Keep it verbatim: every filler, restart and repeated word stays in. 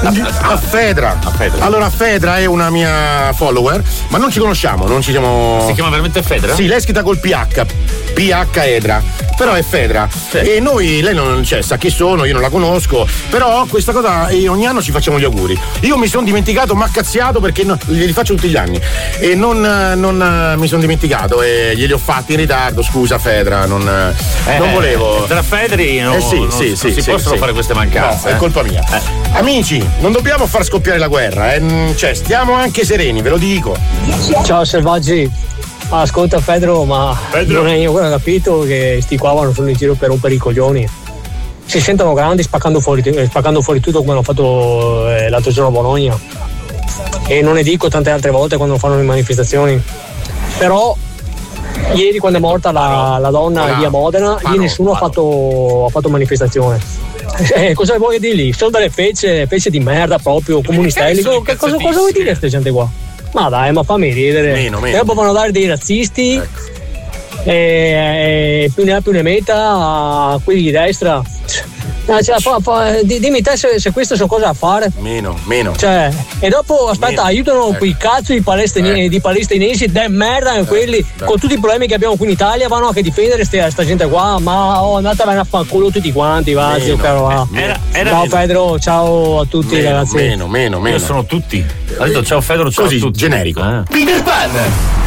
A Fedra. A Fedra. Allora, Fedra è una mia follower, ma non ci conosciamo, non ci siamo. Si chiama veramente Fedra? Sì, lei è scritta col P H. P H Edra. Però è Fedra. Sì. E noi, lei non cioè, sa chi sono, io non la conosco. Però questa cosa, eh, ogni anno ci facciamo gli auguri. Io mi sono dimenticato, mi ha cazziato perché no, glieli faccio tutti gli anni. E non, non mi sono dimenticato e glieli ho fatti in ritardo. Scusa, Fedra, non, eh, non volevo. Tra Fedri non, eh sì, non, sì, non sì, si sì, possono sì. fare queste mancanze. No, eh. è colpa mia. Eh. Amici, non dobbiamo far scoppiare la guerra, eh. Cioè, stiamo anche sereni, ve lo dico. Ciao selvaggi. Ascolta Pedro, ma Pedro. non è io quello ho capito che sti qua vanno solo in giro per rompere i coglioni. Si sentono grandi spaccando fuori, spaccando fuori tutto come hanno fatto eh, l'altro giorno a Bologna. E non ne dico tante altre volte quando fanno le manifestazioni. Però ieri quando è morta la, la donna lì a Modena, lì nessuno ha fatto, ha fatto manifestazione. Eh, cosa vuoi dirgli? Sono delle fece, fece di merda proprio, comunistelli. Cosa, cosa, cosa vuoi dire a queste gente qua? Ma dai, ma fammi ridere. Meno, meno. E dopo vanno a dare dei razzisti, ecco. e, e più ne ha più ne metta a quelli di destra. Cioè, fa, fa, dimmi te se, se questo sono cose da fare. Meno, meno. Cioè, e dopo aspetta, meno. aiutano ecco. quei cazzo di palestinesi, ecco. di palestinesi de merda, ecco. quelli ecco. con tutti i problemi che abbiamo qui in Italia vanno anche a difendere sta, sta gente qua. Ma oh, andatevene a fanculo tutti quanti, va, zio caro, va. Era, era ciao meno. Pedro, ciao a tutti meno, ragazzi. Meno, meno, meno. Sono tutti. Ha detto ciao Fedro, ciao Così, a tutti. generico. Ah. Peter Pan.